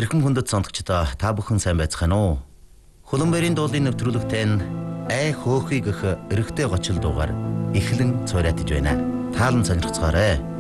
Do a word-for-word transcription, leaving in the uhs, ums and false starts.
Эрхэм хүндэт сонсогчдоо та бүхэн сайн байцгаана уу? Хөлбөмбөрийн дуулын нэвтрүүлэгтээ ай хөөхий гэх эрэгтэй гочил дуугаар эхлэн цорайтж байна. Таалан сонирхцгоорой.